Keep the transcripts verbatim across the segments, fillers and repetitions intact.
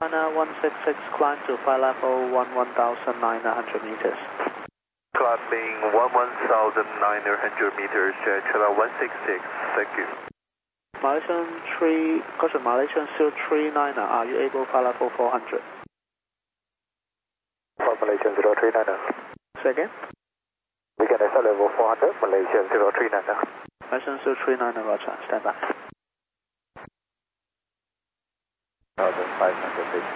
China one six six, climb to flight level one one thousand nine hundred meters. Climbing one one thousand nine hundred meters, China one six six, thank you. Malaysian three, caution Malaysian zero three nine, are you able flight level four hundred? For Malaysian zero three nine. Say again? We can ascend level four hundred, Malaysian zero three nine. Malaysian zero three nine, roger, stand by. one thousand five hundred feet.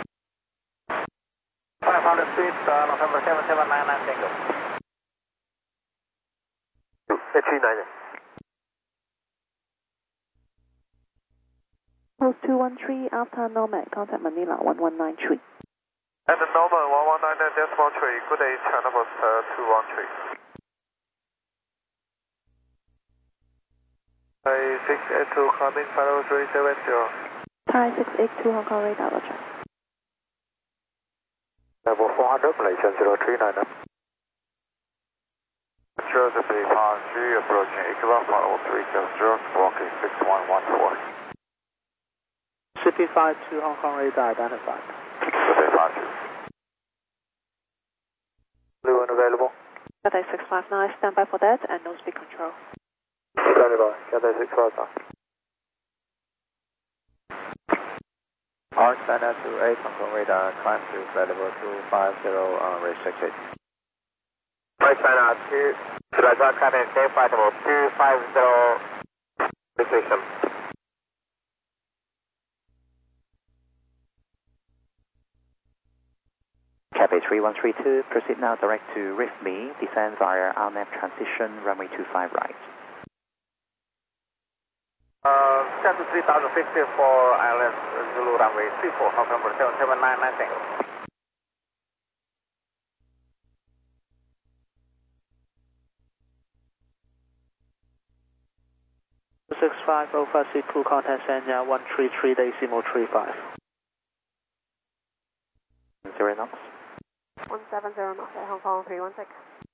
five hundred feet, uh, November seven seven nine nine, thank you. eight three nine. Post two one three, after Nomad, contact Manila one one nine three. And the Norman one one nine decimal three, good day, China Post uh, two one three. Thai six eight two, climbing final three seven zero. Thai six eight two, Hong Kong radar, roger. Level four hundred, Malaysian zero three nine. Control the Bay Pound three, approaching Equinox one three zero zero, walking six one one four. C P five two, Hong Kong radar identified. Bay Pound two. Blue one available. Cathay six five nine, stand by for that, and no speed control. Stand by, Cathay six five nine. Our China two eight, Hong Kong radar, climb to flight level two five zero, uh, restricted. Our China two, Roger, Cathay stay flight level two five zero, restriction. Cathay three one three two, proceed now direct to R I F M E, descend via R N A V transition, runway two five right. Uh, set to three thousand feet for I L S Zulu runway three four, November seven seven nine nine, thank you. six five oh five C two, contact Sanya one three three, decimal three five. Zero knots. one seven zero knots at Hong Kong three one six.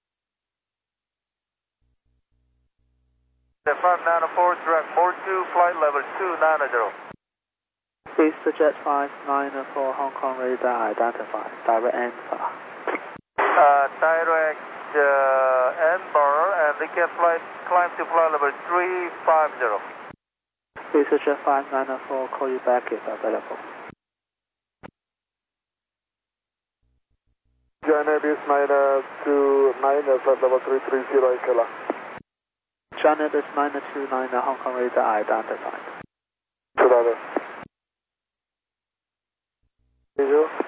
five nine four, direct four two, flight level two nine zero. Please jet five nine four, Hong Kong radar identified. Direct Amber. Uh, direct uh, Amber, and they can flight, climb to flight level three five zero. Please jet five nine four, call you back if available. China is nine two nine, flight level three three zero, Kela. China is nine two nine, Hong Kong radar identified. two nine. Zero.